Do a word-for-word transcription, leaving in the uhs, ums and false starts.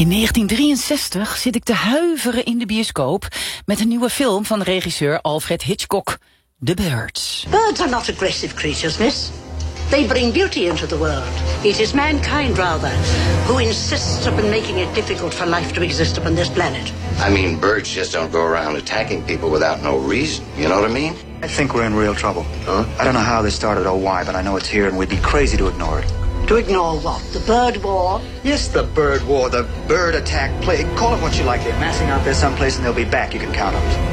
In negentien drieënzestig zit ik te huiveren in de bioscoop met een nieuwe film van regisseur Alfred Hitchcock, The Birds. Birds are not aggressive creatures, miss. They bring beauty into the world. It is mankind, rather, who insists upon making it difficult for life to exist upon this planet. I mean, birds just don't go around attacking people without no reason. You know what I mean? I think we're in real trouble. Huh? I don't know how this started or why, but I know it's here and we'd be crazy to ignore it. To ignore what? The bird war? Yes, the bird war, the bird attack plague. Call it what you like. They're massing out there someplace and they'll be back. You can count on it.